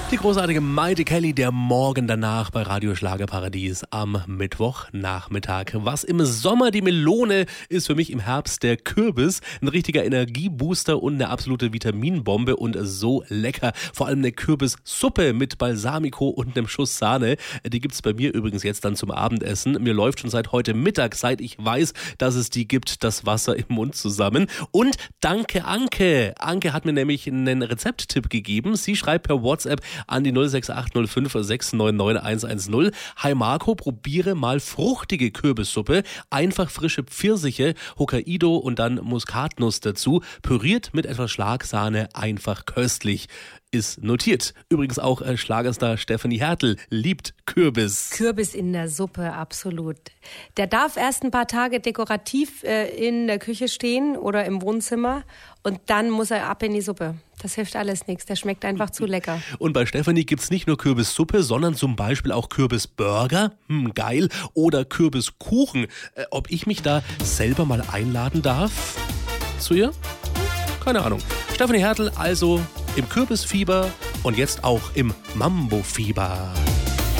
Die großartige Maite Kelly, der Morgen danach bei Radio Schlagerparadies am Mittwochnachmittag. Was im Sommer die Melone ist, für mich im Herbst der Kürbis. Ein richtiger Energiebooster und eine absolute Vitaminbombe und so lecker. Vor allem eine Kürbissuppe mit Balsamico und einem Schuss Sahne. Die gibt's bei mir übrigens jetzt dann zum Abendessen. Mir läuft schon seit heute Mittag, seit ich weiß, dass es die gibt, das Wasser im Mund zusammen. Und danke Anke. Anke hat mir nämlich einen Rezepttipp gegeben. Sie schreibt per WhatsApp an die 06805 699 110. Hi Marco, probiere mal fruchtige Kürbissuppe. Einfach frische Pfirsiche, Hokkaido und dann Muskatnuss dazu. Püriert mit etwas Schlagsahne, einfach köstlich. Ist notiert. Übrigens auch Schlagerstar Stefanie Hertel liebt Kürbis. Kürbis in der Suppe, absolut. Der darf erst ein paar Tage dekorativ in der Küche stehen oder im Wohnzimmer und dann muss er ab in die Suppe. Das hilft alles nichts, der schmeckt einfach zu lecker. Und bei Stefanie gibt's nicht nur Kürbissuppe, sondern zum Beispiel auch Kürbisburger, geil, oder Kürbiskuchen. Ob ich mich da selber mal einladen darf zu ihr? Keine Ahnung. Stefanie Hertel also im Kürbisfieber und jetzt auch im Mambo-Fieber.